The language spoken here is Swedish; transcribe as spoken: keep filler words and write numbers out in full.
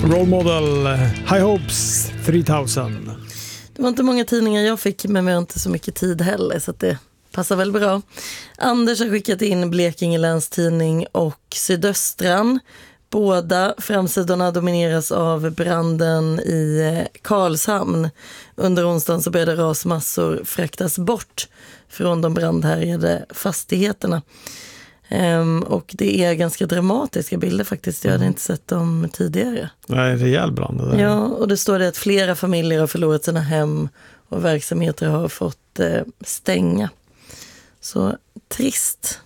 Role Model, High Hopes tre tusen. Det var inte många tidningar jag fick, men vi har inte så mycket tid heller, så att det passar väl bra. Anders har skickat in Blekinge Läns Tidning och Sydöstran. Båda framsidorna domineras av branden i Karlshamn. Under onsdagen så började rasmassor fraktas bort från de brandhärjade fastigheterna. Um, och det är ganska dramatiska bilder faktiskt. Jag hade Mm. inte sett dem tidigare. Nej, rejäl brand det där. Ja, och det står det att flera familjer har förlorat sina hem och verksamheter har fått eh, stänga. Så trist.